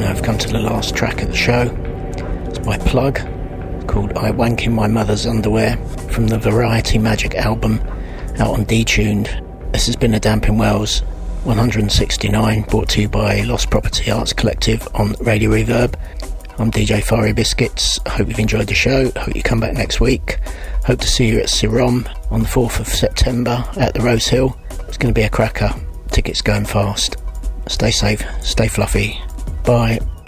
I've come to the last track of the show. It's by Plug, called I Wank in My Mother's Underwear, from the Variety Magic album out on Detuned. This has been a Damping Wells 169, brought to you by Lost Property Arts Collective on Radio Reverb. I'm DJ Fiery Biscuits. I hope you've enjoyed the show. Hope you come back next week. Hope to see you at Sirom on the 4th of September at the Rose Hill. It's going to be a cracker. Tickets going fast. Stay safe, stay fluffy. Bye.